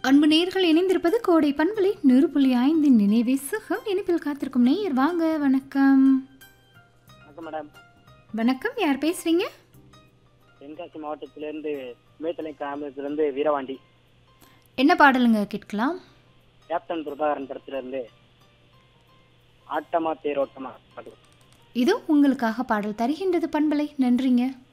அன்பு நேயர்கள் இணைந்திருப்பது கோடை பண்பலை 100.5 நினைவே சுகம் இனிப்பில் காத்திருக்கும் நேயர் வாங்க. வணக்கம். வணக்கம் மேடம். வணக்கம், யார் பேசுறீங்க? தென்காசி மாவட்டத்திலிருந்து மேத்தலை கிராமத்திலிருந்து வீரவாண்டி. என்ன பாடலுங்க கேட்கலாம்? கேப்டன் பிரபாகரன் படத்திலிருந்து ஆட்டமா தேரோட்டமா பாட்டு. இது உங்களுக்காக பாடல் தருகின்றது பண்பலை. நன்றிங்க.